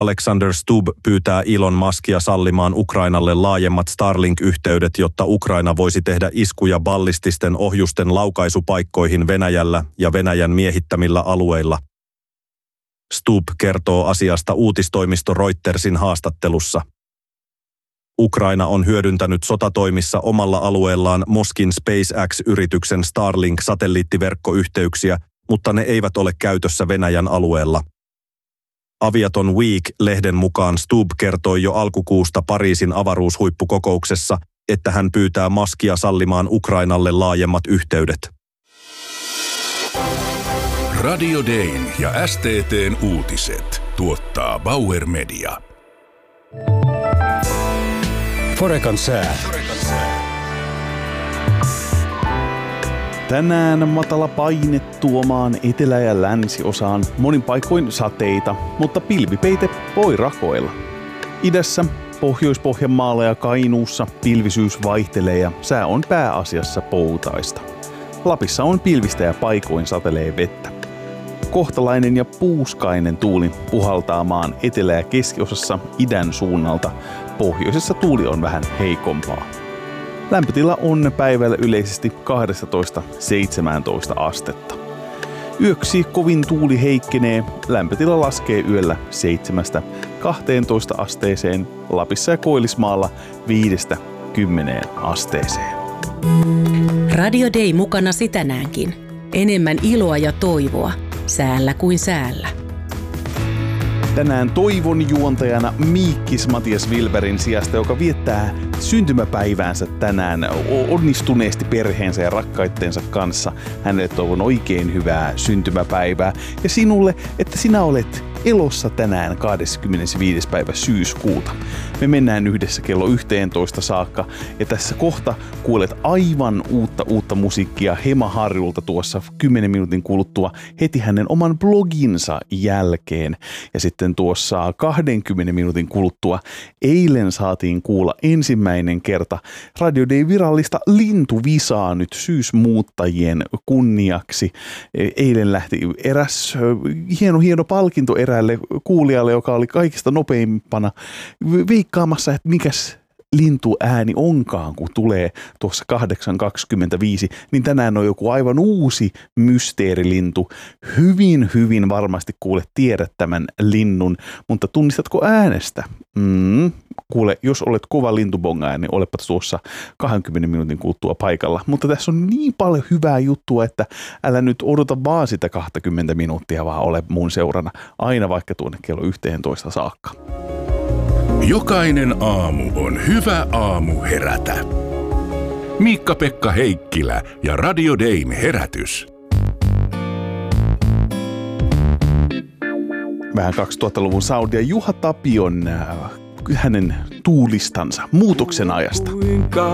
Alexander Stubb pyytää Elon Muskia sallimaan Ukrainalle laajemmat Starlink-yhteydet, jotta Ukraina voisi tehdä iskuja ballististen ohjusten laukaisupaikkoihin Venäjällä ja Venäjän miehittämillä alueilla. Stubb kertoo asiasta uutistoimisto Reutersin haastattelussa. Ukraina on hyödyntänyt sotatoimissa omalla alueellaan Moskin SpaceX-yrityksen Starlink-satelliittiverkkoyhteyksiä, mutta ne eivät ole käytössä Venäjän alueella. Aviaton Week-lehden mukaan Stubb kertoi jo alkukuusta Pariisin avaruushuippukokouksessa, että hän pyytää Muskia sallimaan Ukrainalle laajemmat yhteydet. Radio Dayn ja STT:n uutiset tuottaa Bauer Media. Forekan sää. Tänään matala paine tuomaan etelä- ja länsiosaan monin paikoin sateita, mutta pilvipeite voi rakoilla. Idässä, Pohjois-Pohjanmaalla ja Kainuussa pilvisyys vaihtelee ja sää on pääasiassa poutaista. Lapissa on pilvistä ja paikoin satelee vettä. Kohtalainen ja puuskainen tuuli puhaltaa maan etelä- ja keskiosassa idän suunnalta. Pohjoisessa tuuli on vähän heikompaa. Lämpötila on päivällä yleisesti 12-17 astetta. Yöksi kovin tuuli heikkenee, lämpötila laskee yöllä 7-12 asteeseen, Lapissa ja Koillismaalla 5-10 asteeseen. Radio Day mukanasi tänäänkin. Enemmän iloa ja toivoa, säällä kuin säällä. Tänään toivon juontajana Miikkis Matias Wilbergin sijasta, joka viettää syntymäpäiväänsä tänään onnistuneesti perheensä ja rakkaitteensa kanssa. Hänelle toivon oikein hyvää syntymäpäivää ja sinulle, että sinä olet elossa tänään 25. päivä syyskuuta. Me mennään yhdessä kello 11 saakka ja tässä kohta kuulet aivan uutta musiikkia Hema Harjulta tuossa 10 minuutin kuluttua heti hänen oman bloginsa jälkeen. Ja sitten tuossa 20 minuutin kuluttua eilen saatiin kuulla ensimmäinen kerta Radio Day virallista lintuvisaa nyt syysmuuttajien kunniaksi. Eilen lähti eräs hieno palkinto eräälle kuulijalle, joka oli kaikista nopeimpana veikkaamassa, että mikäs lintuääni onkaan, kun tulee tuossa 8.25, niin tänään on joku aivan uusi mysteerilintu. Hyvin varmasti tiedät tämän linnun, mutta tunnistatko äänestä? Kuule, jos olet kova lintubongaja, niin olepa tuossa 20 minuutin kuluttua paikalla. Mutta tässä on niin paljon hyvää juttua, että älä nyt odota vaan sitä 20 minuuttia, vaan ole mun seurana aina vaikka tuonne kello 11 saakka. Jokainen aamu on hyvä aamu herätä. Miikka-Pekka Heikkilä ja Radio Dayn herätys. Vähän 2000-luvun Saudia Juha Tapion hänen tuulistansa muutoksen ajasta.